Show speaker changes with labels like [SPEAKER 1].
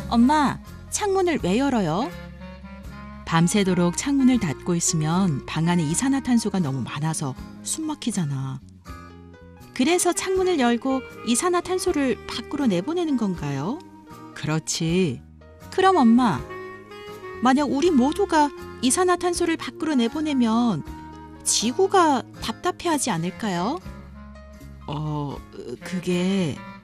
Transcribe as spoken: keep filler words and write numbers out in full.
[SPEAKER 1] 엄마, 창문을 왜 열어요? 밤새도록 창문을 닫고 있으면 방 안에 이산화탄소가 너무 많아서 숨 막히잖아. 그래서 창문을 열고 이산화탄소를 밖으로 내보내는 건가요? 그렇지. 그럼 엄마, 만약 우리 모두가 이산화탄소를 밖으로 내보내면 지구가 답답해하지 않을까요? 어, 그게...